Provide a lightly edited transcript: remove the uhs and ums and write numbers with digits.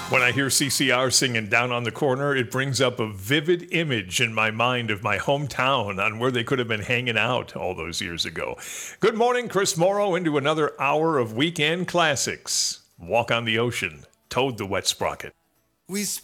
When I hear CCR singing Down on the Corner, it brings up a vivid image in my mind of my hometown on where they could have been hanging out all those years ago. Good morning, Chris Morrow, into another hour of weekend classics. Walk on the Ocean, Toad the Wet Sprocket. We